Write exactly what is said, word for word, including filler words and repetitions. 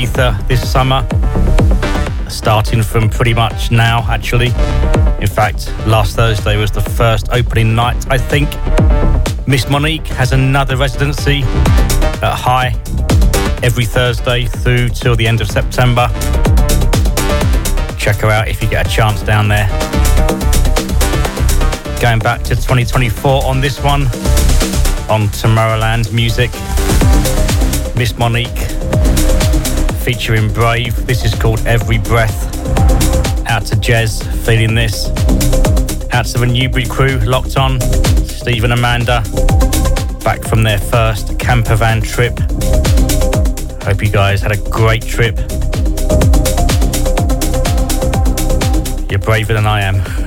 Ether this summer, starting from pretty much now, actually. In fact, last Thursday was the first opening night, I think. Miss Monique has another residency at High every Thursday through till the end of September. Check her out if you get a chance down there. Going back to twenty twenty-four on this one, on Tomorrowland Music, Miss Monique featuring Brave. This is called Every Breath. Out to Jez, feeling this. Out to the Newbury crew, locked on. Steve and Amanda, back from their first camper van trip. Hope you guys had a great trip. You're braver than I am.